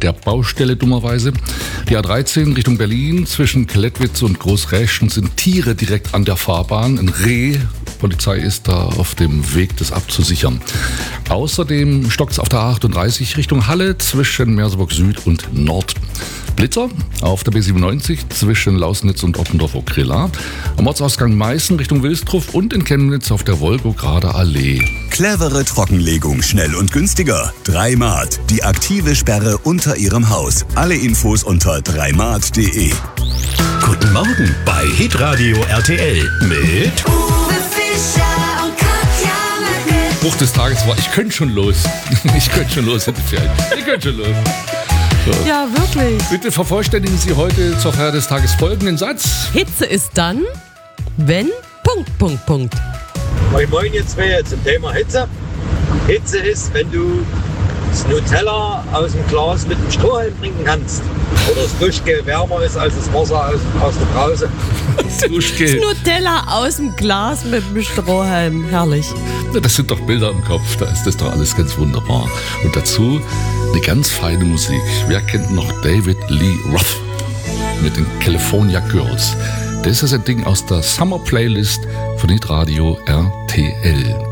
der Baustelle dummerweise. Die A13 Richtung Berlin zwischen Klettwitz und Großräschen sind Tiere direkt an der Fahrbahn. Ein Reh. Polizei ist da auf dem Weg, das abzusichern. Außerdem stockt es auf der A38 Richtung Halle zwischen Merseburg Süd und Nord. Blitzer auf der B97 zwischen Lausnitz und Oppendorf-Okrilla. Am Ortsausgang Meißen Richtung Wilsdruff und in Chemnitz auf der Wolgograder Allee. Clevere Trockenlegung, schnell und günstiger. 3Mart, die aktive Sperre unter Ihrem Haus. Alle Infos unter 3mart.de. Guten Morgen bei Hitradio RTL mit Uwe Fischer und Katja Merkel. Spruch des Tages war, ich könnte schon los. Ich könnte schon los, hätte ich. Ich könnte schon los. So. Ja, wirklich. Bitte vervollständigen Sie heute zur Feier des Tages folgenden Satz. Hitze ist dann, wenn... ... Moin Moin, ihr zwei, zum Thema Hitze. Hitze ist, wenn du das Nutella aus dem Glas mit dem Strohhalm trinken kannst. Oder das Duschgel wärmer ist als das Wasser aus der Brause. Duschgel. Nutella aus dem Glas mit dem Strohhalm. Herrlich. Das sind doch Bilder im Kopf, da ist das doch alles ganz wunderbar. Und dazu eine ganz feine Musik. Wer kennt noch David Lee Roth mit den California Girls? Das ist ein Ding aus der Summer Playlist von Hitradio RTL.